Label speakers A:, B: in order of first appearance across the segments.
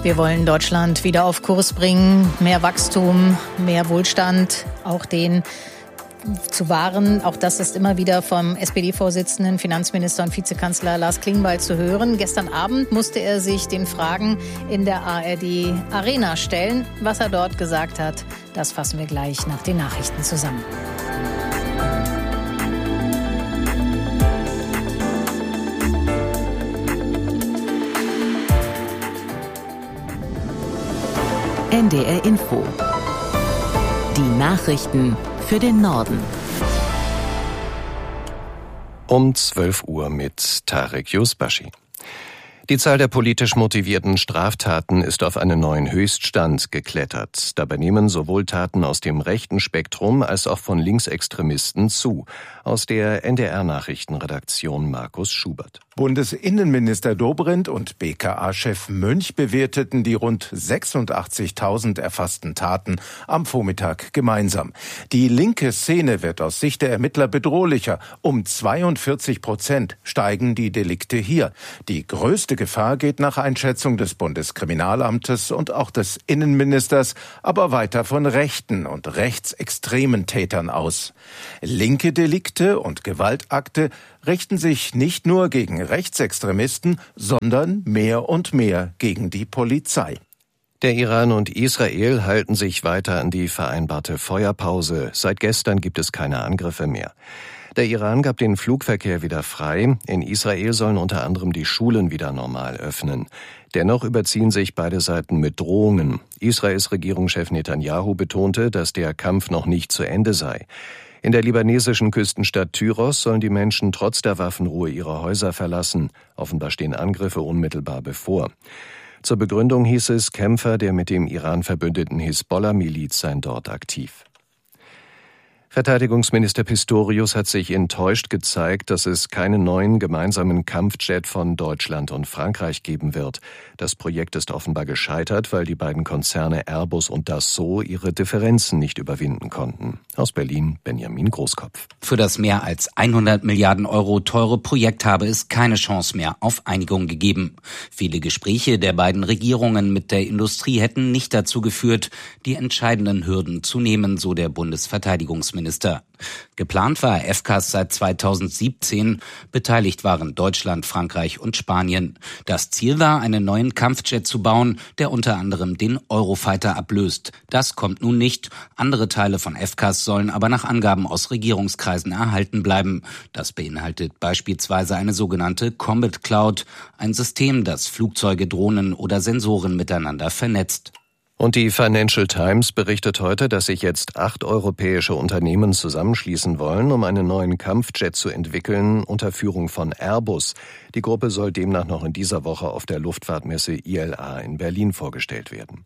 A: Wir wollen Deutschland wieder auf Kurs bringen, mehr Wachstum, mehr Wohlstand, auch den zu wahren. Auch das ist immer wieder vom SPD-Vorsitzenden, Finanzminister und Vizekanzler Lars Klingbeil zu hören. Gestern Abend musste er sich den Fragen in der ARD Arena stellen. Was er dort gesagt hat, das fassen wir gleich nach den Nachrichten zusammen.
B: NDR Info. Die Nachrichten für den Norden.
C: Um 12 Uhr mit Tarek Yusbashi. Die Zahl der politisch motivierten Straftaten ist auf einen neuen Höchststand geklettert. Dabei nehmen sowohl Taten aus dem rechten Spektrum als auch von Linksextremisten zu. Aus der NDR-Nachrichtenredaktion Markus Schubert.
D: Bundesinnenminister Dobrindt und BKA-Chef Münch bewerteten die rund 86.000 erfassten Taten am Vormittag gemeinsam. Die linke Szene wird aus Sicht der Ermittler bedrohlicher. Um 42% steigen die Delikte hier. Die größte Gefahr geht nach Einschätzung des Bundeskriminalamtes und auch des Innenministers aber weiter von rechten und rechtsextremen Tätern aus. Linke Delikte und Gewaltakte richten sich nicht nur gegen Rechtsextremisten, sondern mehr und mehr gegen die Polizei.
C: Der Iran und Israel halten sich weiter an die vereinbarte Feuerpause. Seit gestern gibt es keine Angriffe mehr. Der Iran gab den Flugverkehr wieder frei. In Israel sollen unter anderem die Schulen wieder normal öffnen. Dennoch überziehen sich beide Seiten mit Drohungen. Israels Regierungschef Netanyahu betonte, dass der Kampf noch nicht zu Ende sei. In der libanesischen Küstenstadt Tyros sollen die Menschen trotz der Waffenruhe ihre Häuser verlassen. Offenbar stehen Angriffe unmittelbar bevor. Zur Begründung hieß es, Kämpfer der mit dem Iran verbündeten Hisbollah-Miliz seien dort aktiv. Verteidigungsminister Pistorius hat sich enttäuscht gezeigt, dass es keinen neuen gemeinsamen Kampfjet von Deutschland und Frankreich geben wird. Das Projekt ist offenbar gescheitert, weil die beiden Konzerne Airbus und Dassault ihre Differenzen nicht überwinden konnten. Aus Berlin Benjamin Großkopf.
E: Für das mehr als 100 Milliarden Euro teure Projekt habe es keine Chance mehr auf Einigung gegeben. Viele Gespräche der beiden Regierungen mit der Industrie hätten nicht dazu geführt, die entscheidenden Hürden zu nehmen, so der Bundesverteidigungsminister. Geplant war FCAS seit 2017, beteiligt waren Deutschland, Frankreich und Spanien. Das Ziel war, einen neuen Kampfjet zu bauen, der unter anderem den Eurofighter ablöst. Das kommt nun nicht. Andere Teile von FCAS sollen aber nach Angaben aus Regierungskreisen erhalten bleiben. Das beinhaltet beispielsweise eine sogenannte Combat Cloud, ein System, das Flugzeuge, Drohnen oder Sensoren miteinander vernetzt.
C: Und die Financial Times berichtet heute, dass sich jetzt 8 europäische Unternehmen zusammenschließen wollen, um einen neuen Kampfjet zu entwickeln, unter Führung von Airbus. Die Gruppe soll demnach noch in dieser Woche auf der Luftfahrtmesse ILA in Berlin vorgestellt werden.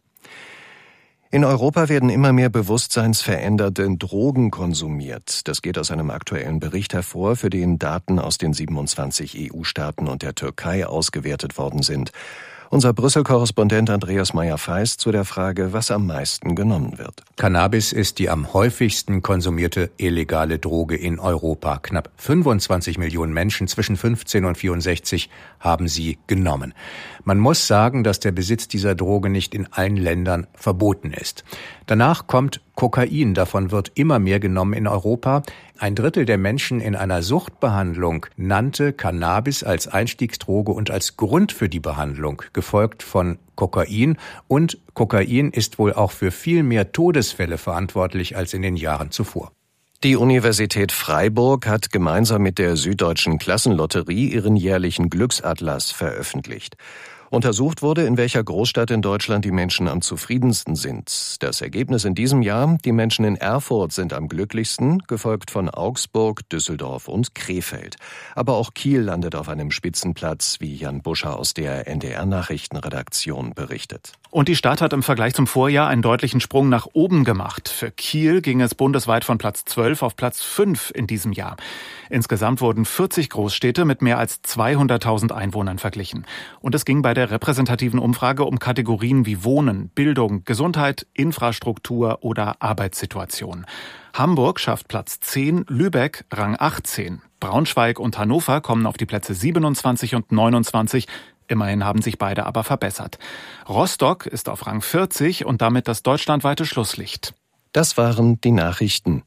C: In Europa werden immer mehr bewusstseinsverändernde Drogen konsumiert. Das geht aus einem aktuellen Bericht hervor, für den Daten aus den 27 EU-Staaten und der Türkei ausgewertet worden sind. Unser Brüssel-Korrespondent Andreas Meyer-Feist zu der Frage, was am meisten genommen wird.
F: Cannabis ist die am häufigsten konsumierte illegale Droge in Europa. Knapp 25 Millionen Menschen zwischen 15 und 64 haben sie genommen. Man muss sagen, dass der Besitz dieser Droge nicht in allen Ländern verboten ist. Danach kommt Kokain. Davon wird immer mehr genommen in Europa. 1/3 der Menschen in einer Suchtbehandlung nannte Cannabis als Einstiegsdroge und als Grund für die Behandlung, gefolgt von Kokain. Und Kokain ist wohl auch für viel mehr Todesfälle verantwortlich als in den Jahren zuvor.
C: Die Universität Freiburg hat gemeinsam mit der Süddeutschen Klassenlotterie ihren jährlichen Glücksatlas veröffentlicht. Untersucht wurde, in welcher Großstadt in Deutschland die Menschen am zufriedensten sind. Das Ergebnis in diesem Jahr: die Menschen in Erfurt sind am glücklichsten, gefolgt von Augsburg, Düsseldorf und Krefeld. Aber auch Kiel landet auf einem Spitzenplatz, wie Jan Buscher aus der NDR-Nachrichtenredaktion berichtet.
G: Und die Stadt hat im Vergleich zum Vorjahr einen deutlichen Sprung nach oben gemacht. Für Kiel ging es bundesweit von Platz 12 auf Platz 5 in diesem Jahr. Insgesamt wurden 40 Großstädte mit mehr als 200.000 Einwohnern verglichen. Und es ging bei der repräsentativen Umfrage um Kategorien wie Wohnen, Bildung, Gesundheit, Infrastruktur oder Arbeitssituation. Hamburg schafft Platz 10, Lübeck Rang 18. Braunschweig und Hannover kommen auf die Plätze 27 und 29. Immerhin haben sich beide aber verbessert. Rostock ist auf Rang 40 und damit das deutschlandweite Schlusslicht.
C: Das waren die Nachrichten.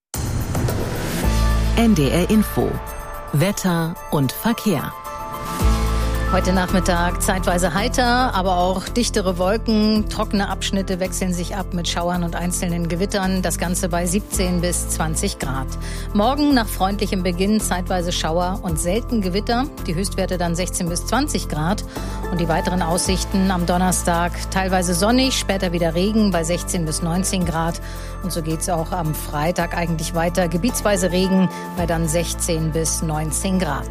B: NDR Info. Wetter und Verkehr.
A: Heute Nachmittag zeitweise heiter, aber auch dichtere Wolken. Trockene Abschnitte wechseln sich ab mit Schauern und einzelnen Gewittern. Das Ganze bei 17 bis 20 Grad. Morgen nach freundlichem Beginn zeitweise Schauer und selten Gewitter. Die Höchstwerte dann 16 bis 20 Grad. Und die weiteren Aussichten am Donnerstag teilweise sonnig, später wieder Regen bei 16 bis 19 Grad. Und so geht's auch am Freitag eigentlich weiter. Gebietsweise Regen bei dann 16 bis 19 Grad.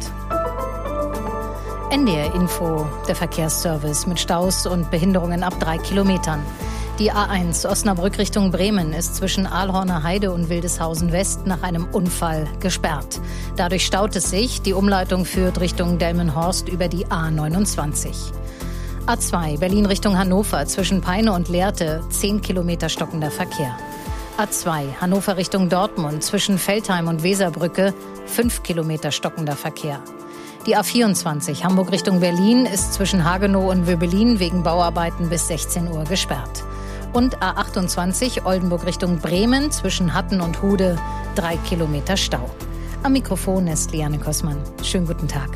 A: NDR Info, der Verkehrsservice mit Staus und Behinderungen ab 3 Kilometern. Die A1 Osnabrück Richtung Bremen ist zwischen Aalhorner Heide und Wildeshausen West nach einem Unfall gesperrt. Dadurch staut es sich. Die Umleitung führt Richtung Delmenhorst über die A29. A2 Berlin Richtung Hannover zwischen Peine und Lehrte 10 Kilometer stockender Verkehr. A2 Hannover Richtung Dortmund zwischen Veltheim und Weserbrücke 5 Kilometer stockender Verkehr. Die A24 Hamburg Richtung Berlin ist zwischen Hagenow und Wöbelin wegen Bauarbeiten bis 16 Uhr gesperrt. Und A28 Oldenburg Richtung Bremen zwischen Hatten und Hude 3 Kilometer Stau. Am Mikrofon ist Liane Kossmann. Schönen guten Tag.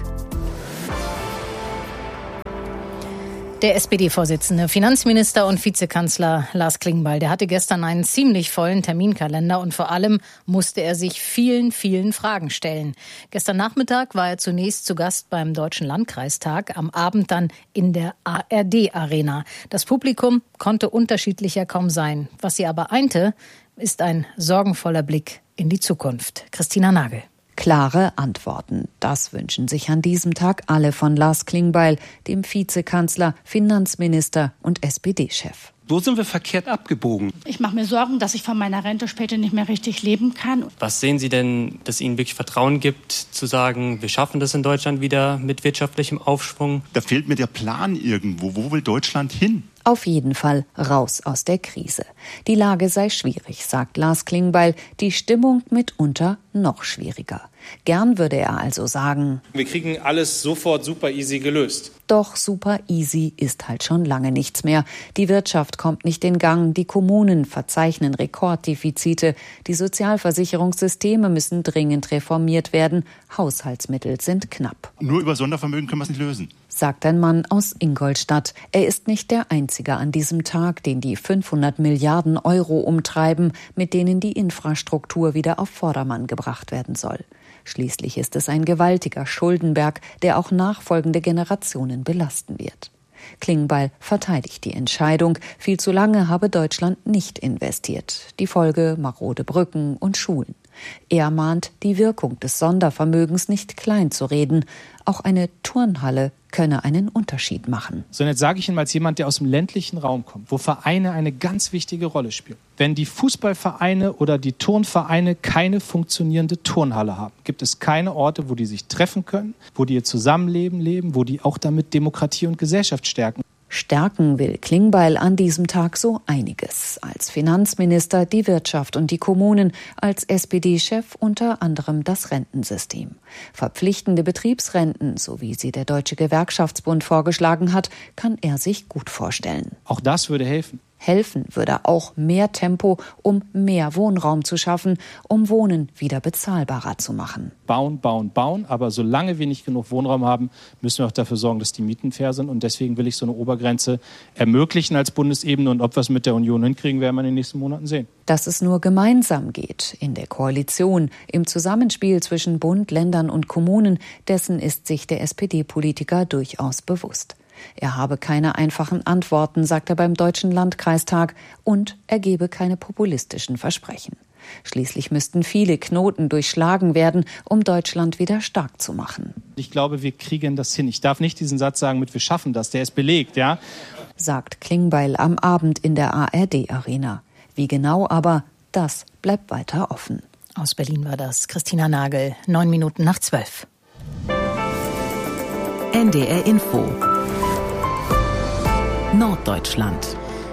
A: Der SPD-Vorsitzende, Finanzminister und Vizekanzler Lars Klingbeil, der hatte gestern einen ziemlich vollen Terminkalender und vor allem musste er sich vielen, vielen Fragen stellen. Gestern Nachmittag war er zunächst zu Gast beim Deutschen Landkreistag, am Abend dann in der ARD-Arena. Das Publikum konnte unterschiedlicher kaum sein. Was sie aber einte, ist ein sorgenvoller Blick in die Zukunft. Christina Nagel.
H: Klare Antworten. Das wünschen sich an diesem Tag alle von Lars Klingbeil, dem Vizekanzler, Finanzminister und SPD-Chef.
I: Wo sind wir verkehrt abgebogen?
J: Ich mache mir Sorgen, dass ich von meiner Rente später nicht mehr richtig leben kann.
K: Was sehen Sie denn, dass Ihnen wirklich Vertrauen gibt, zu sagen, wir schaffen das in Deutschland wieder mit wirtschaftlichem Aufschwung?
L: Da fehlt mir der Plan irgendwo. Wo will Deutschland hin?
H: Auf jeden Fall raus aus der Krise. Die Lage sei schwierig, sagt Lars Klingbeil, die Stimmung mitunter noch schwieriger. Gern würde er also sagen,
M: wir kriegen alles sofort super easy gelöst.
H: Doch super easy ist halt schon lange nichts mehr. Die Wirtschaft kommt nicht in Gang, die Kommunen verzeichnen Rekorddefizite, die Sozialversicherungssysteme müssen dringend reformiert werden, Haushaltsmittel sind knapp.
L: Nur über Sondervermögen können wir es nicht lösen,
H: sagt ein Mann aus Ingolstadt. Er ist nicht der Einzige an diesem Tag, den die 500 Milliarden Euro umtreiben, mit denen die Infrastruktur wieder auf Vordermann gebracht werden soll. Schließlich ist es ein gewaltiger Schuldenberg, der auch nachfolgende Generationen belasten wird. Klingbeil verteidigt die Entscheidung. Viel zu lange habe Deutschland nicht investiert. Die Folge marode Brücken und Schulen. Er mahnt, die Wirkung des Sondervermögens nicht klein zu reden. Auch eine Turnhalle könne einen Unterschied machen.
N: So, jetzt sage ich Ihnen als jemand, der aus dem ländlichen Raum kommt, wo Vereine eine ganz wichtige Rolle spielen. Wenn die Fußballvereine oder die Turnvereine keine funktionierende Turnhalle haben, gibt es keine Orte, wo die sich treffen können, wo die ihr Zusammenleben leben, wo die auch damit Demokratie und Gesellschaft stärken.
H: Stärken will Klingbeil an diesem Tag so einiges. Als Finanzminister die Wirtschaft und die Kommunen, als SPD-Chef unter anderem das Rentensystem. Verpflichtende Betriebsrenten, so wie sie der Deutsche Gewerkschaftsbund vorgeschlagen hat, kann er sich gut vorstellen.
N: Auch das würde helfen.
H: Helfen würde auch mehr Tempo, um mehr Wohnraum zu schaffen, um Wohnen wieder bezahlbarer zu machen.
N: Bauen, bauen, bauen. Aber solange wir nicht genug Wohnraum haben, müssen wir auch dafür sorgen, dass die Mieten fair sind. Und deswegen will ich so eine Obergrenze ermöglichen als Bundesebene. Und ob wir es mit der Union hinkriegen, werden wir in den nächsten Monaten sehen.
H: Dass es nur gemeinsam geht, in der Koalition, im Zusammenspiel zwischen Bund, Ländern und Kommunen, dessen ist sich der SPD-Politiker durchaus bewusst. Er habe keine einfachen Antworten, sagt er beim Deutschen Landkreistag, und er gebe keine populistischen Versprechen. Schließlich müssten viele Knoten durchschlagen werden, um Deutschland wieder stark zu machen.
N: Ich glaube, wir kriegen das hin. Ich darf nicht diesen Satz sagen mit wir schaffen das, der ist belegt, ja?
H: Sagt Klingbeil am Abend in der ARD-Arena. Wie genau aber, das bleibt weiter offen.
A: Aus Berlin war das Christina Nagel, 11:09.
B: NDR Info. Norddeutschland.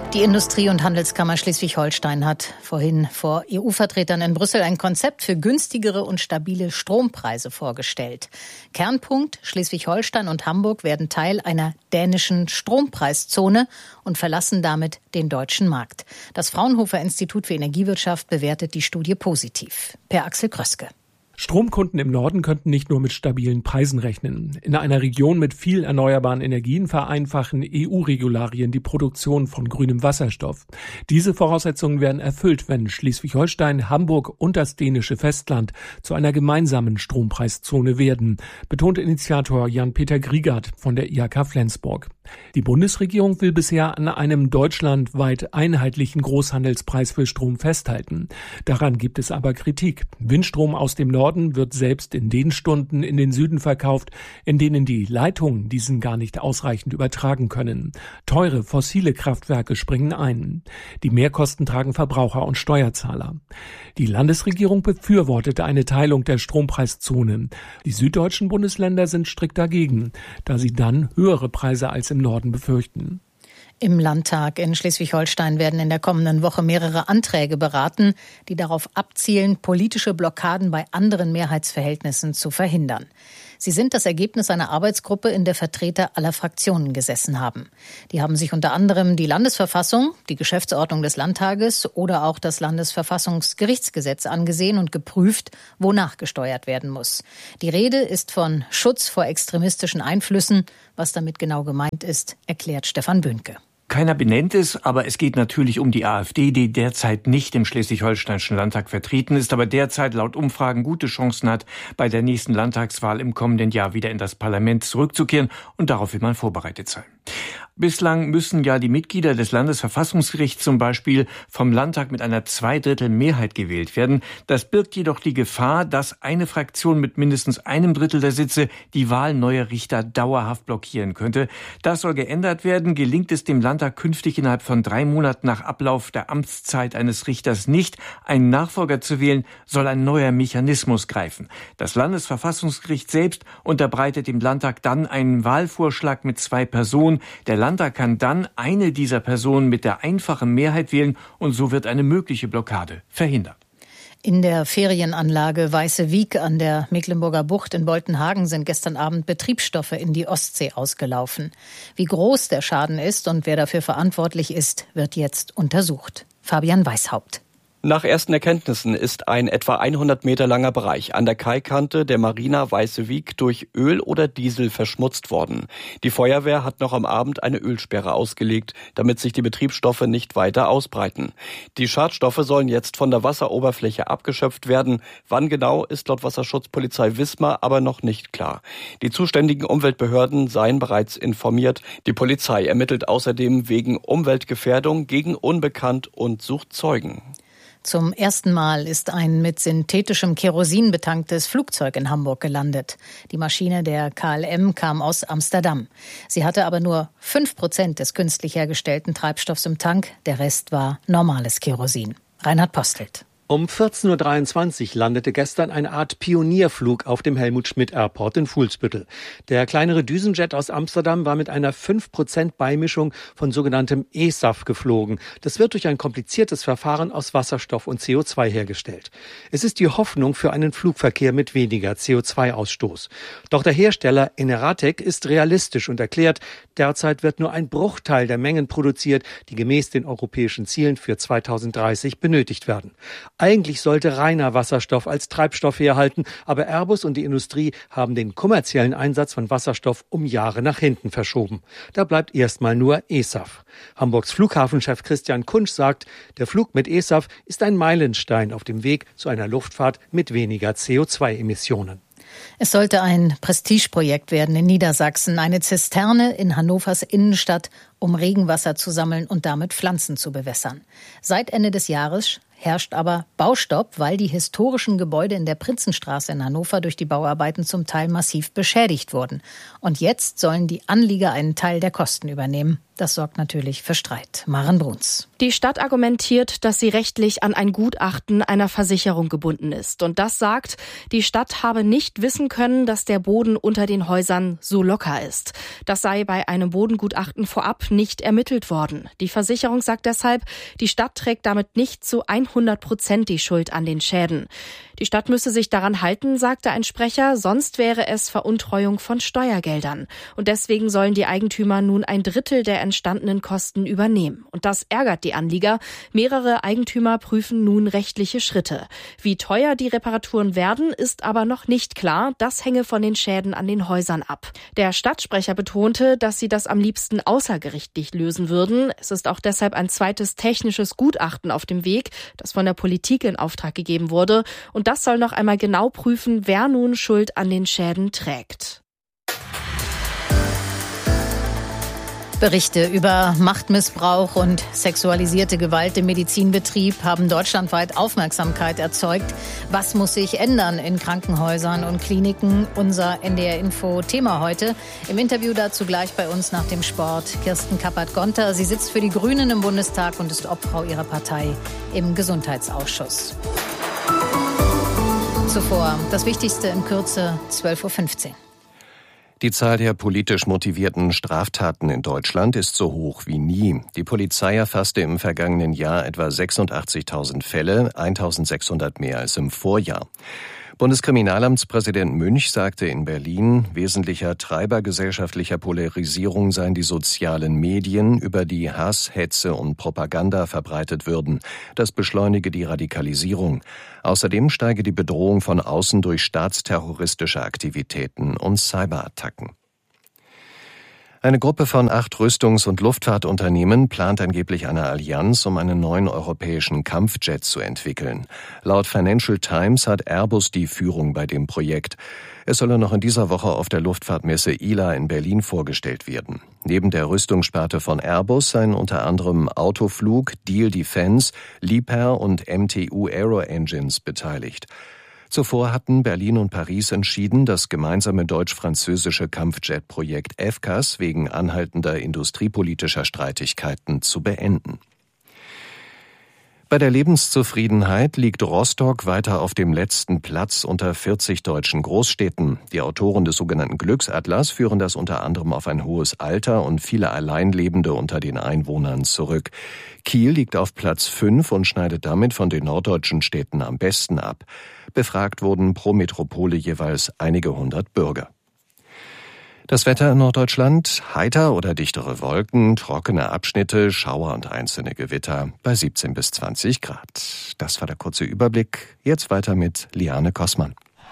A: Die Industrie- und Handelskammer Schleswig-Holstein hat vorhin vor EU-Vertretern in Brüssel ein Konzept für günstigere und stabile Strompreise vorgestellt. Kernpunkt: Schleswig-Holstein und Hamburg werden Teil einer dänischen Strompreiszone und verlassen damit den deutschen Markt. Das Fraunhofer Institut für Energiewirtschaft bewertet die Studie positiv. Per Axel Kröske.
O: Stromkunden im Norden könnten nicht nur mit stabilen Preisen rechnen. In einer Region mit viel erneuerbaren Energien vereinfachen EU-Regularien die Produktion von grünem Wasserstoff. Diese Voraussetzungen werden erfüllt, wenn Schleswig-Holstein, Hamburg und das dänische Festland zu einer gemeinsamen Strompreiszone werden, betont Initiator Jan-Peter Griegert von der IHK Flensburg. Die Bundesregierung will bisher an einem deutschlandweit einheitlichen Großhandelspreis für Strom festhalten. Daran gibt es aber Kritik. Windstrom aus dem Norden wird selbst in den Stunden in den Süden verkauft, in denen die Leitungen diesen gar nicht ausreichend übertragen können. Teure fossile Kraftwerke springen ein. Die Mehrkosten tragen Verbraucher und Steuerzahler. Die Landesregierung befürwortete eine Teilung der Strompreiszone. Die süddeutschen Bundesländer sind strikt dagegen, da sie dann höhere Preise als im Norden befürchten.
A: Im Landtag in Schleswig-Holstein werden in der kommenden Woche mehrere Anträge beraten, die darauf abzielen, politische Blockaden bei anderen Mehrheitsverhältnissen zu verhindern. Sie sind das Ergebnis einer Arbeitsgruppe, in der Vertreter aller Fraktionen gesessen haben. Die haben sich unter anderem die Landesverfassung, die Geschäftsordnung des Landtages oder auch das Landesverfassungsgerichtsgesetz angesehen und geprüft, wonach gesteuert werden muss. Die Rede ist von Schutz vor extremistischen Einflüssen. Was damit genau gemeint ist, erklärt Stefan Böhnke.
P: Keiner benennt es, aber es geht natürlich um die AfD, die derzeit nicht im Schleswig-Holsteinischen Landtag vertreten ist, aber derzeit laut Umfragen gute Chancen hat, bei der nächsten Landtagswahl im kommenden Jahr wieder in das Parlament zurückzukehren, und darauf will man vorbereitet sein. Bislang müssen ja die Mitglieder des Landesverfassungsgerichts zum Beispiel vom Landtag mit einer 2/3 gewählt werden. Das birgt jedoch die Gefahr, dass eine Fraktion mit mindestens 1/3 der Sitze die Wahl neuer Richter dauerhaft blockieren könnte. Das soll geändert werden. Gelingt es dem Landtag künftig innerhalb von 3 Monaten nach Ablauf der Amtszeit eines Richters nicht, einen Nachfolger zu wählen, soll ein neuer Mechanismus greifen. Das Landesverfassungsgericht selbst unterbreitet dem Landtag dann einen Wahlvorschlag mit 2 Personen. Der Landtag kann dann eine dieser Personen mit der einfachen Mehrheit wählen, und so wird eine mögliche Blockade verhindert.
A: In der Ferienanlage Weiße Wiek an der Mecklenburger Bucht in Boltenhagen sind gestern Abend Betriebsstoffe in die Ostsee ausgelaufen. Wie groß der Schaden ist und wer dafür verantwortlich ist, wird jetzt untersucht. Fabian Weishaupt.
Q: Nach ersten Erkenntnissen ist ein etwa 100 Meter langer Bereich an der Kaikante der Marina Weiße Wiek durch Öl oder Diesel verschmutzt worden. Die Feuerwehr hat noch am Abend eine Ölsperre ausgelegt, damit sich die Betriebsstoffe nicht weiter ausbreiten. Die Schadstoffe sollen jetzt von der Wasseroberfläche abgeschöpft werden. Wann genau, ist laut Wasserschutzpolizei Wismar aber noch nicht klar. Die zuständigen Umweltbehörden seien bereits informiert. Die Polizei ermittelt außerdem wegen Umweltgefährdung gegen Unbekannt und sucht Zeugen.
A: Zum ersten Mal ist ein mit synthetischem Kerosin betanktes Flugzeug in Hamburg gelandet. Die Maschine der KLM kam aus Amsterdam. Sie hatte aber nur 5% des künstlich hergestellten Treibstoffs im Tank. Der Rest war normales Kerosin. Reinhard Postelt.
R: Um 14.23 Uhr landete gestern eine Art Pionierflug auf dem Helmut-Schmidt-Airport in Fuhlsbüttel. Der kleinere Düsenjet aus Amsterdam war mit einer 5% Beimischung von sogenanntem E-SAF geflogen. Das wird durch ein kompliziertes Verfahren aus Wasserstoff und CO2 hergestellt. Es ist die Hoffnung für einen Flugverkehr mit weniger CO2-Ausstoß. Doch der Hersteller Eneratec ist realistisch und erklärt, derzeit wird nur ein Bruchteil der Mengen produziert, die gemäß den europäischen Zielen für 2030 benötigt werden. Eigentlich sollte reiner Wasserstoff als Treibstoff herhalten, aber Airbus und die Industrie haben den kommerziellen Einsatz von Wasserstoff um Jahre nach hinten verschoben. Da bleibt erstmal nur E-SAF. Hamburgs Flughafenchef Christian Kunsch sagt, der Flug mit E-SAF ist ein Meilenstein auf dem Weg zu einer Luftfahrt mit weniger CO2-Emissionen.
A: Es sollte ein Prestigeprojekt werden in Niedersachsen, eine Zisterne in Hannovers Innenstadt, um Regenwasser zu sammeln und damit Pflanzen zu bewässern. Seit Ende des Jahres herrscht aber Baustopp, weil die historischen Gebäude in der Prinzenstraße in Hannover durch die Bauarbeiten zum Teil massiv beschädigt wurden. Und jetzt sollen die Anlieger einen Teil der Kosten übernehmen. Das sorgt natürlich für Streit. Maren Bruns.
S: Die Stadt argumentiert, dass sie rechtlich an ein Gutachten einer Versicherung gebunden ist. Und das sagt, die Stadt habe nicht wissen können, dass der Boden unter den Häusern so locker ist. Das sei bei einem Bodengutachten vorab deshalb nicht ermittelt worden. Die Versicherung sagt deshalb, die Stadt trägt damit nicht zu 100% die Schuld an den Schäden. Die Stadt müsse sich daran halten, sagte ein Sprecher, sonst wäre es Veruntreuung von Steuergeldern. Und deswegen sollen die Eigentümer nun 1/3 der entstandenen Kosten übernehmen. Und das ärgert die Anlieger. Mehrere Eigentümer prüfen nun rechtliche Schritte. Wie teuer die Reparaturen werden, ist aber noch nicht klar. Das hänge von den Schäden an den Häusern ab. Der Stadtsprecher betonte, dass sie das am liebsten außergerichtlich lösen würden. Es ist auch deshalb ein zweites technisches Gutachten auf dem Weg, das von der Politik in Auftrag gegeben wurde. Und das soll noch einmal genau prüfen, wer nun Schuld an den Schäden trägt.
A: Berichte über Machtmissbrauch und sexualisierte Gewalt im Medizinbetrieb haben deutschlandweit Aufmerksamkeit erzeugt. Was muss sich ändern in Krankenhäusern und Kliniken? Unser NDR-Info-Thema heute. Im Interview dazu gleich bei uns nach dem Sport Kirsten Kappert-Gonter. Sie sitzt für die Grünen im Bundestag und ist Obfrau ihrer Partei im Gesundheitsausschuss. Zuvor das Wichtigste in Kürze, 12.15 Uhr.
C: Die Zahl der politisch motivierten Straftaten in Deutschland ist so hoch wie nie. Die Polizei erfasste im vergangenen Jahr etwa 86.000 Fälle, 1.600 mehr als im Vorjahr. Bundeskriminalamtspräsident Münch sagte in Berlin, wesentlicher Treiber gesellschaftlicher Polarisierung seien die sozialen Medien, über die Hass, Hetze und Propaganda verbreitet würden. Das beschleunige die Radikalisierung. Außerdem steige die Bedrohung von außen durch staatsterroristische Aktivitäten und Cyberattacken. Eine Gruppe von 8 Rüstungs- und Luftfahrtunternehmen plant angeblich eine Allianz, um einen neuen europäischen Kampfjet zu entwickeln. Laut Financial Times hat Airbus die Führung bei dem Projekt. Es solle noch in dieser Woche auf der Luftfahrtmesse ILA in Berlin vorgestellt werden. Neben der Rüstungssparte von Airbus seien unter anderem Autoflug, Diehl Defence, Liebherr und MTU Aero Engines beteiligt. Zuvor hatten Berlin und Paris entschieden, das gemeinsame deutsch-französische Kampfjet-Projekt FCAS wegen anhaltender industriepolitischer Streitigkeiten zu beenden. Bei der Lebenszufriedenheit liegt Rostock weiter auf dem letzten Platz unter 40 deutschen Großstädten. Die Autoren des sogenannten Glücksatlas führen das unter anderem auf ein hohes Alter und viele Alleinlebende unter den Einwohnern zurück. Kiel liegt auf Platz 5 und schneidet damit von den norddeutschen Städten am besten ab. Befragt wurden pro Metropole jeweils einige hundert Bürger. Das Wetter in Norddeutschland: heiter oder dichtere Wolken, trockene Abschnitte, Schauer und einzelne Gewitter bei 17 bis 20 Grad. Das war der kurze Überblick. Jetzt weiter mit Liane Kossmann.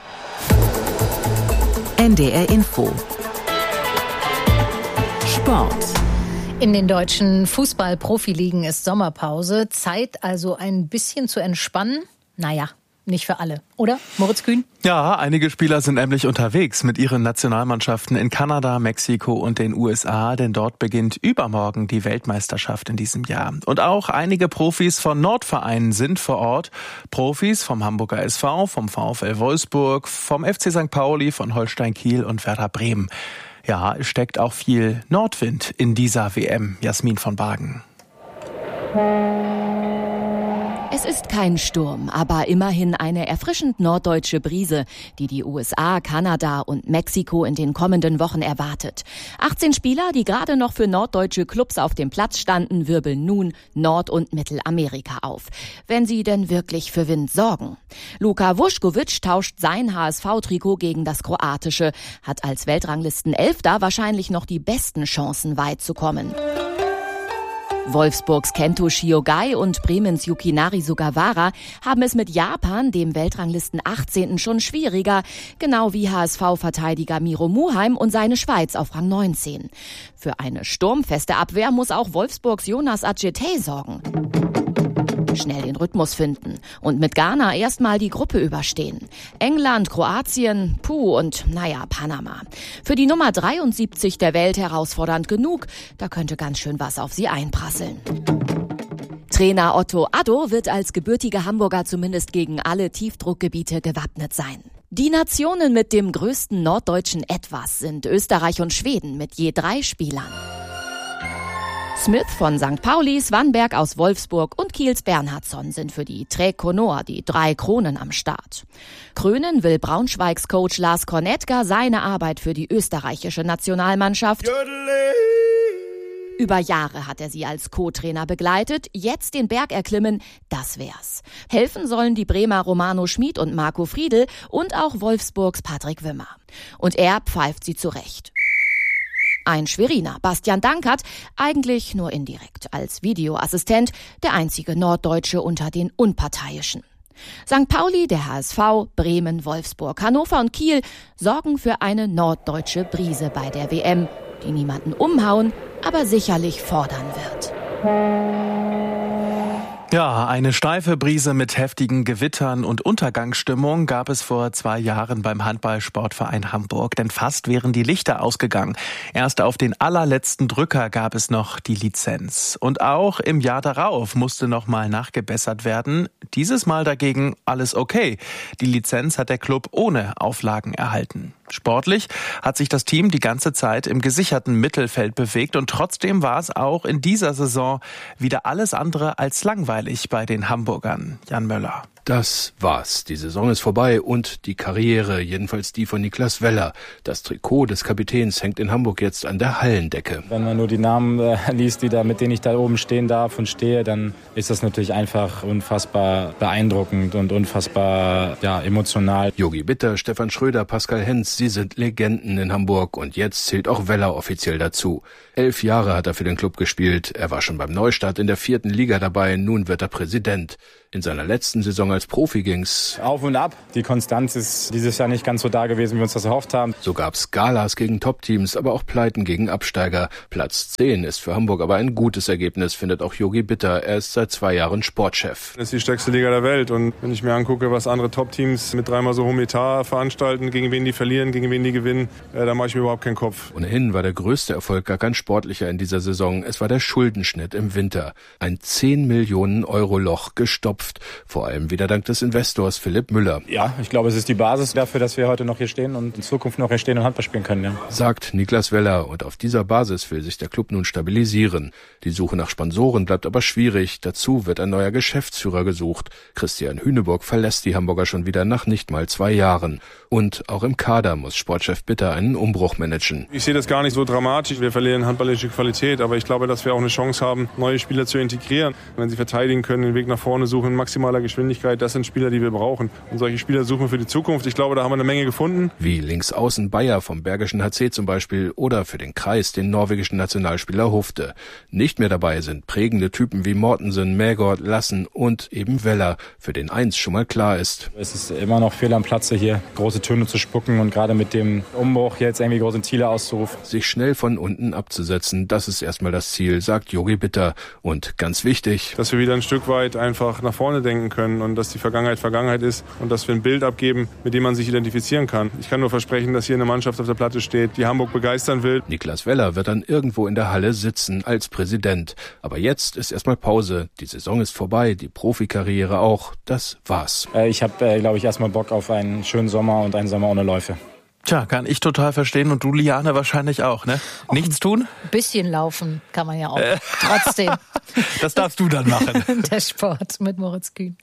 B: NDR Info. Sport.
A: In den deutschen Fußball-Profiligen ist Sommerpause. Zeit also ein bisschen zu entspannen? Naja, nicht für alle, oder? Moritz Kühn?
T: Ja, einige Spieler sind nämlich unterwegs mit ihren Nationalmannschaften in Kanada, Mexiko und den USA, denn dort beginnt übermorgen die Weltmeisterschaft in diesem Jahr. Und auch einige Profis von Nordvereinen sind vor Ort. Profis vom Hamburger SV, vom VfL Wolfsburg, vom FC St. Pauli, von Holstein Kiel und Werder Bremen. Ja, es steckt auch viel Nordwind in dieser WM. Jasmin von Bargen.
U: Es ist kein Sturm, aber immerhin eine erfrischend norddeutsche Brise, die die USA, Kanada und Mexiko in den kommenden Wochen erwartet. 18 Spieler, die gerade noch für norddeutsche Clubs auf dem Platz standen, wirbeln nun Nord- und Mittelamerika auf. Wenn sie denn wirklich für Wind sorgen. Luka Vuskovic tauscht sein HSV-Trikot gegen das kroatische, hat als Weltranglisten-Elfter wahrscheinlich noch die besten Chancen, weit zu kommen. Wolfsburgs Kento Shiogai und Bremens Yukinari Sugawara haben es mit Japan, dem Weltranglisten 18. schon schwieriger, genau wie HSV-Verteidiger Miro Muheim und seine Schweiz auf Rang 19. Für eine sturmfeste Abwehr muss auch Wolfsburgs Jonas Adjetey sorgen. Schnell den Rhythmus finden und mit Ghana erstmal die Gruppe überstehen. England, Kroatien, und Panama. Für die Nummer 73 der Welt herausfordernd genug, da könnte ganz schön was auf sie einprasseln. Trainer Otto Addo wird als gebürtiger Hamburger zumindest gegen alle Tiefdruckgebiete gewappnet sein. Die Nationen mit dem größten norddeutschen Etwas sind Österreich und Schweden mit je 3 Spielern. Smith von St. Pauli, Svanberg aus Wolfsburg und Kiels Bernhardsson sind für die Trek-Konor die 3 Kronen am Start. Krönen will Braunschweigs Coach Lars Kornetka seine Arbeit für die österreichische Nationalmannschaft. Über Jahre hat er sie als Co-Trainer begleitet. Jetzt den Berg erklimmen, das wär's. Helfen sollen die Bremer Romano Schmid und Marco Friedl und auch Wolfsburgs Patrick Wimmer. Und er pfeift sie zurecht. Ein Schweriner, Bastian Dankert, eigentlich nur indirekt, als Videoassistent, der einzige Norddeutsche unter den Unparteiischen. St. Pauli, der HSV, Bremen, Wolfsburg, Hannover und Kiel sorgen für eine norddeutsche Brise bei der WM, die niemanden umhauen, aber sicherlich fordern wird.
T: Ja, eine steife Brise mit heftigen Gewittern und Untergangsstimmung gab es vor 2 Jahren beim Handball-Sportverein Hamburg, denn fast wären die Lichter ausgegangen. Erst auf den allerletzten Drücker gab es noch die Lizenz. Und auch im Jahr darauf musste noch mal nachgebessert werden. Dieses Mal dagegen alles okay. Die Lizenz hat der Club ohne Auflagen erhalten. Sportlich hat sich das Team die ganze Zeit im gesicherten Mittelfeld bewegt und trotzdem war es auch in dieser Saison wieder alles andere als langweilig bei den Hamburgern. Jan Möller.
D: Das war's. Die Saison ist vorbei und die Karriere, jedenfalls die von Niklas Weller. Das Trikot des Kapitäns hängt in Hamburg jetzt an der Hallendecke.
V: Wenn man nur die Namen liest, mit denen ich da oben stehen darf und stehe, dann ist das natürlich einfach unfassbar beeindruckend und unfassbar emotional.
D: Jogi Bitter, Stefan Schröder, Pascal Hens, sie sind Legenden in Hamburg und jetzt zählt auch Weller offiziell dazu. 11 Jahre hat er für den Club gespielt. Er war schon beim Neustart in der 4. Liga dabei. Nun wird er Präsident. In seiner letzten Saison als Profi ging's
V: auf und ab. Die Konstanz ist dieses Jahr nicht ganz so da gewesen, wie wir uns das erhofft haben.
D: So gab's Galas gegen Top-Teams, aber auch Pleiten gegen Absteiger. Platz 10 ist für Hamburg aber ein gutes Ergebnis, findet auch Jogi Bitter. Er ist seit 2 Jahren Sportchef.
W: Das ist die stärkste Liga der Welt und wenn ich mir angucke, was andere Top-Teams mit 3-mal so hohem Etat veranstalten, gegen wen die verlieren, gegen wen die gewinnen, da mache ich mir überhaupt keinen Kopf.
D: Ohnehin war der größte Erfolg gar kein sportlicher in dieser Saison. Es war der Schuldenschnitt im Winter. Ein 10 Millionen Euro Loch gestopft. Vor allem wieder dank des Investors Philipp Müller.
V: Ja, ich glaube, es ist die Basis dafür, dass wir heute noch hier stehen und in Zukunft noch hier stehen und Handball spielen können. Ja.
D: Sagt Niklas Weller. Und auf dieser Basis will sich der Club nun stabilisieren. Die Suche nach Sponsoren bleibt aber schwierig. Dazu wird ein neuer Geschäftsführer gesucht. Christian Hüneburg verlässt die Hamburger schon wieder nach nicht mal 2 Jahren. Und auch im Kader muss Sportchef Bitter einen Umbruch managen.
W: Ich sehe das gar nicht so dramatisch. Wir verlieren handballische Qualität, aber ich glaube, dass wir auch eine Chance haben, neue Spieler zu integrieren. Wenn sie verteidigen können, den Weg nach vorne suchen, in maximaler Geschwindigkeit, das sind Spieler, die wir brauchen. Und solche Spieler suchen wir für die Zukunft. Ich glaube, da haben wir eine Menge gefunden.
D: Wie Linksaußen Bayer vom Bergischen HC zum Beispiel oder für den Kreis den norwegischen Nationalspieler Hufte. Nicht mehr dabei sind prägende Typen wie Mortensen, Mägord, Lassen und eben Weller, für den eins schon mal klar ist.
V: Es ist immer noch fehl am Platze hier, große Töne zu spucken und gerade mit dem Umbruch jetzt irgendwie große Ziele auszurufen.
D: Sich schnell von unten abzusetzen, das ist erstmal das Ziel, sagt Jogi Bitter. Und ganz wichtig,
W: dass wir wieder ein Stück weit einfach nach vorne denken können und dass die Vergangenheit Vergangenheit ist und dass wir ein Bild abgeben, mit dem man sich identifizieren kann. Ich kann nur versprechen, dass hier eine Mannschaft auf der Platte steht, die Hamburg begeistern will.
D: Niklas Weller wird dann irgendwo in der Halle sitzen als Präsident. Aber jetzt ist erstmal Pause. Die Saison ist vorbei, die Profikarriere auch. Das war's.
V: Ich habe, glaube ich, erstmal Bock auf einen schönen Sommer und einen Sommer ohne Läufe.
T: Tja, kann ich total verstehen und du, Liane, wahrscheinlich auch, ne? Nichts tun?
A: Ein bisschen laufen kann man ja auch. Trotzdem.
T: Das darfst du dann machen.
A: Der Sport mit Moritz Kühn.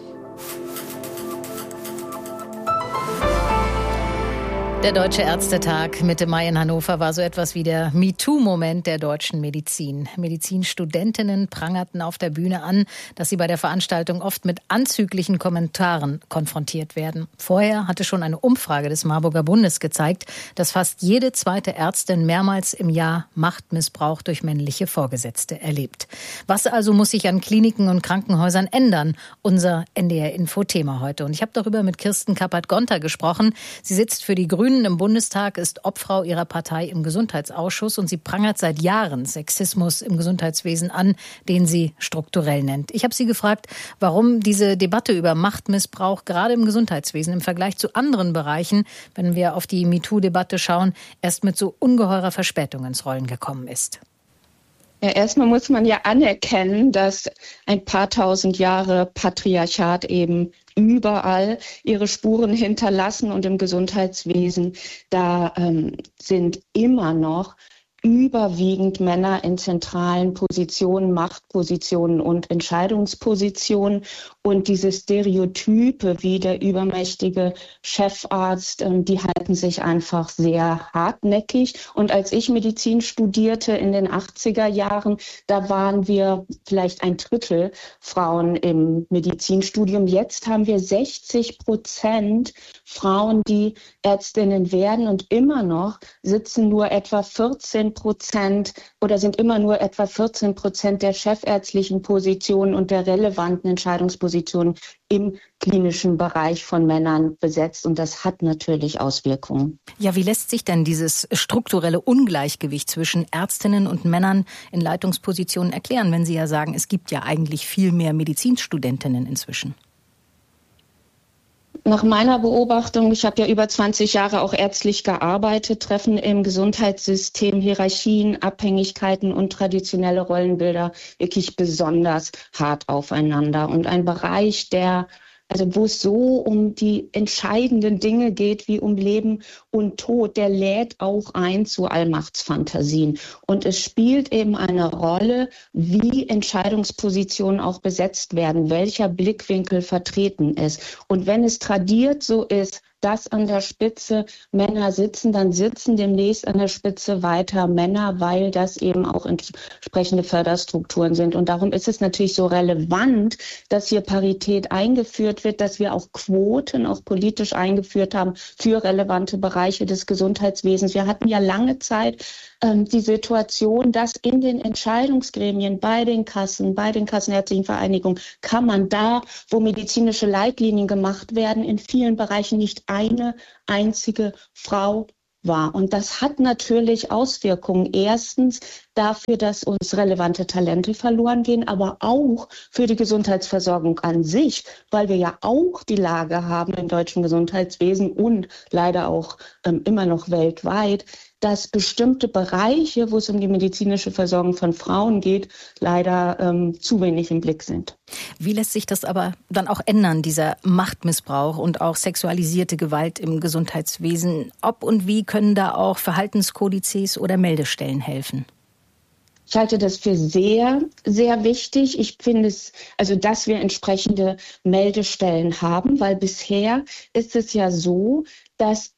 A: Der Deutsche Ärztetag Mitte Mai in Hannover war so etwas wie der MeToo-Moment der deutschen Medizin. Medizinstudentinnen prangerten auf der Bühne an, dass sie bei der Veranstaltung oft mit anzüglichen Kommentaren konfrontiert werden. Vorher hatte schon eine Umfrage des Marburger Bundes gezeigt, dass fast jede zweite Ärztin mehrmals im Jahr Machtmissbrauch durch männliche Vorgesetzte erlebt. Was also muss sich an Kliniken und Krankenhäusern ändern? Unser NDR-Info-Thema heute. Und ich habe darüber mit Kirsten Kappert-Gonter gesprochen. Sie sitzt für die Grünen im Bundestag, ist Obfrau ihrer Partei im Gesundheitsausschuss und sie prangert seit Jahren Sexismus im Gesundheitswesen an, den sie strukturell nennt. Ich habe sie gefragt, warum diese Debatte über Machtmissbrauch gerade im Gesundheitswesen im Vergleich zu anderen Bereichen, wenn wir auf die MeToo-Debatte schauen, erst mit so ungeheurer Verspätung ins Rollen gekommen ist.
X: Ja, erstmal muss man ja anerkennen, dass ein paar tausend Jahre Patriarchat eben überall ihre Spuren hinterlassen und im Gesundheitswesen, da sind immer noch überwiegend Männer in zentralen Positionen, Machtpositionen und Entscheidungspositionen. Und diese Stereotype wie der übermächtige Chefarzt, die halten sich einfach sehr hartnäckig. Und als ich Medizin studierte in den 80er Jahren, da waren wir vielleicht 1/3 Frauen im Medizinstudium. Jetzt haben wir 60% Frauen, die Ärztinnen werden, und immer noch sitzen nur etwa 14% oder sind immer nur etwa 14% der chefärztlichen Positionen und der relevanten Entscheidungspositionen im klinischen Bereich von Männern besetzt. Und das hat natürlich Auswirkungen.
A: Ja, wie lässt sich denn dieses strukturelle Ungleichgewicht zwischen Ärztinnen und Männern in Leitungspositionen erklären, wenn Sie ja sagen, es gibt ja eigentlich viel mehr Medizinstudentinnen inzwischen?
X: Nach meiner Beobachtung, ich habe ja über 20 Jahre auch ärztlich gearbeitet, treffen im Gesundheitssystem Hierarchien, Abhängigkeiten und traditionelle Rollenbilder wirklich besonders hart aufeinander. Und ein Bereich, wo es so um die entscheidenden Dinge geht, wie um Leben und Tod, der lädt auch ein zu Allmachtsfantasien. Und es spielt eben eine Rolle, wie Entscheidungspositionen auch besetzt werden, welcher Blickwinkel vertreten ist. Und wenn es tradiert so ist, dass an der Spitze Männer sitzen, dann sitzen demnächst an der Spitze weiter Männer, weil das eben auch entsprechende Förderstrukturen sind. Und darum ist es natürlich so relevant, dass hier Parität eingeführt wird, dass wir auch Quoten, auch politisch eingeführt haben für relevante Bereiche des Gesundheitswesens. Wir hatten ja lange Zeit die Situation, dass in den Entscheidungsgremien bei den kassenärztlichen Vereinigungen, Kammern, da, wo medizinische Leitlinien gemacht werden, in vielen Bereichen nicht eine einzige Frau war. Und das hat natürlich Auswirkungen. Erstens dafür, dass uns relevante Talente verloren gehen, aber auch für die Gesundheitsversorgung an sich, weil wir ja auch die Lage haben im deutschen Gesundheitswesen und leider auch immer noch weltweit, dass bestimmte Bereiche, wo es um die medizinische Versorgung von Frauen geht, leider zu wenig im Blick sind.
A: Wie lässt sich das aber dann auch ändern, dieser Machtmissbrauch und auch sexualisierte Gewalt im Gesundheitswesen? Ob und wie können da auch Verhaltenskodizes oder Meldestellen helfen?
X: Ich halte das für sehr, sehr wichtig. Ich finde es, dass wir entsprechende Meldestellen haben, weil bisher ist es ja so, dass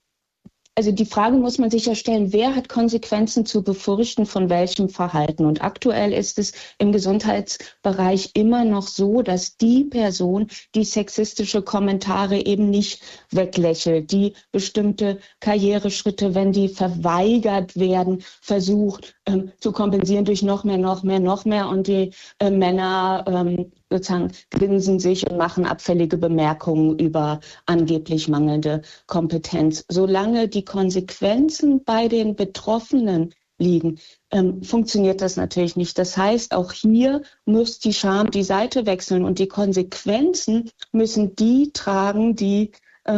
X: die Frage muss man sich ja stellen, wer hat Konsequenzen zu befürchten von welchem Verhalten? Und aktuell ist es im Gesundheitsbereich immer noch so, dass die Person, die sexistische Kommentare eben nicht weglächelt, die bestimmte Karriereschritte, wenn die verweigert werden, versucht zu kompensieren durch noch mehr. Und die Männer sozusagen grinsen sich und machen abfällige Bemerkungen über angeblich mangelnde Kompetenz. Solange die Konsequenzen bei den Betroffenen liegen, funktioniert das natürlich nicht. Das heißt, auch hier muss die Scham die Seite wechseln und die Konsequenzen müssen die tragen, die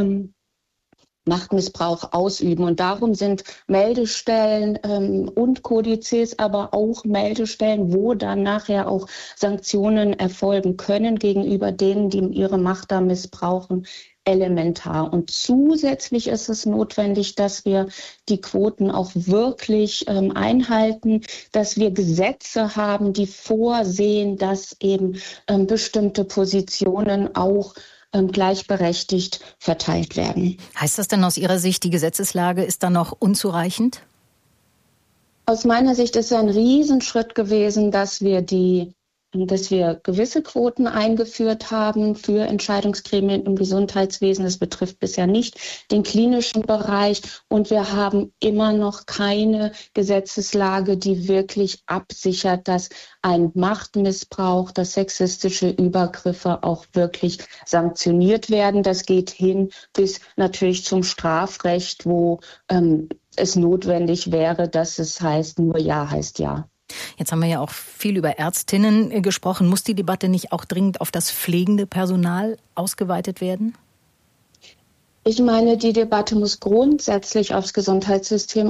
X: Machtmissbrauch ausüben. Und darum sind Meldestellen und Kodizes, aber auch Meldestellen, wo dann nachher auch Sanktionen erfolgen können gegenüber denen, die ihre Macht da missbrauchen, elementar. Und zusätzlich ist es notwendig, dass wir die Quoten auch wirklich einhalten, dass wir Gesetze haben, die vorsehen, dass eben bestimmte Positionen auch gleichberechtigt verteilt werden.
A: Heißt das denn aus Ihrer Sicht, die Gesetzeslage ist da noch unzureichend?
X: Aus meiner Sicht ist es ein Riesenschritt gewesen, dass wir gewisse Quoten eingeführt haben für Entscheidungsgremien im Gesundheitswesen. Das betrifft bisher nicht den klinischen Bereich. Und wir haben immer noch keine Gesetzeslage, die wirklich absichert, dass ein Machtmissbrauch, dass sexistische Übergriffe auch wirklich sanktioniert werden. Das geht hin bis natürlich zum Strafrecht, wo es notwendig wäre, dass es heißt, nur Ja heißt Ja.
A: Jetzt haben wir ja auch viel über Ärztinnen gesprochen. Muss die Debatte nicht auch dringend auf das pflegende Personal ausgeweitet werden?
X: Ich meine, die Debatte muss grundsätzlich aufs Gesundheitssystem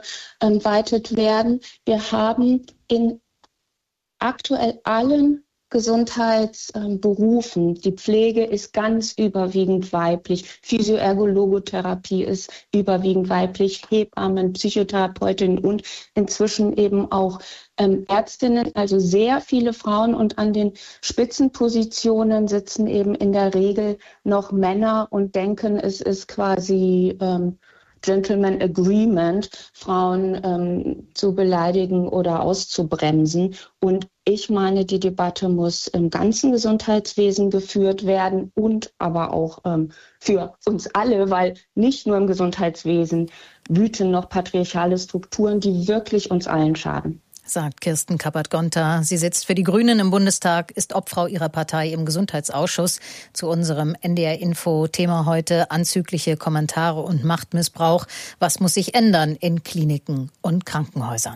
X: ausgeweitet werden. Wir haben in aktuell allen Gesundheitsberufen. Die Pflege ist ganz überwiegend weiblich. Physio-Ergo-Logotherapie ist überwiegend weiblich. Hebammen, Psychotherapeutinnen und inzwischen eben auch Ärztinnen, also sehr viele Frauen, und an den Spitzenpositionen sitzen eben in der Regel noch Männer und denken, es ist quasi Gentleman Agreement, Frauen zu beleidigen oder auszubremsen. Und ich meine, die Debatte muss im ganzen Gesundheitswesen geführt werden und aber auch für uns alle, weil nicht nur im Gesundheitswesen wüten noch patriarchale Strukturen, die wirklich uns allen schaden.
A: Sagt Kirsten Kappert-Gonter. Sie sitzt für die Grünen im Bundestag, ist Obfrau ihrer Partei im Gesundheitsausschuss. Zu unserem NDR-Info-Thema heute: anzügliche Kommentare und Machtmissbrauch. Was muss sich ändern in Kliniken und Krankenhäusern?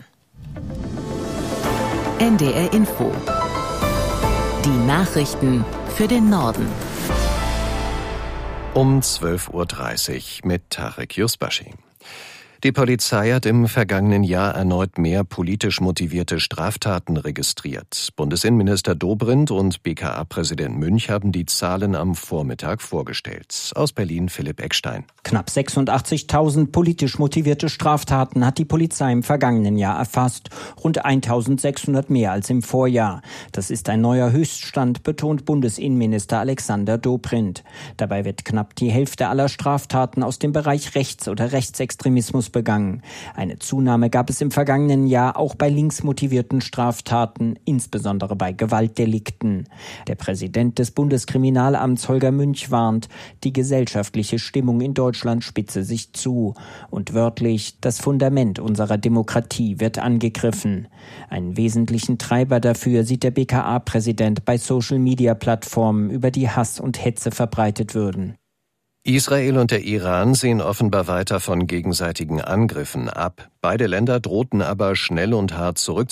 B: NDR-Info. Die Nachrichten für den Norden.
C: Um 12.30 Uhr mit Tarek Yusbashi. Die Polizei hat im vergangenen Jahr erneut mehr politisch motivierte Straftaten registriert. Bundesinnenminister Dobrindt und BKA-Präsident Münch haben die Zahlen am Vormittag vorgestellt. Aus Berlin Philipp Eckstein.
E: Knapp 86.000 politisch motivierte Straftaten hat die Polizei im vergangenen Jahr erfasst. Rund 1.600 mehr als im Vorjahr. Das ist ein neuer Höchststand, betont Bundesinnenminister Alexander Dobrindt. Dabei wird knapp die Hälfte aller Straftaten aus dem Bereich Rechts- oder Rechtsextremismus begangen. Eine Zunahme gab es im vergangenen Jahr auch bei linksmotivierten Straftaten, insbesondere bei Gewaltdelikten. Der Präsident des Bundeskriminalamts Holger Münch warnt, die gesellschaftliche Stimmung in Deutschland spitze sich zu. Und wörtlich, das Fundament unserer Demokratie wird angegriffen. Einen wesentlichen Treiber dafür sieht der BKA-Präsident bei Social-Media-Plattformen, über die Hass und Hetze verbreitet würden.
C: Israel und der Iran sehen offenbar weiter von gegenseitigen Angriffen ab. Beide Länder drohten aber schnell und hart zurückzunehmen.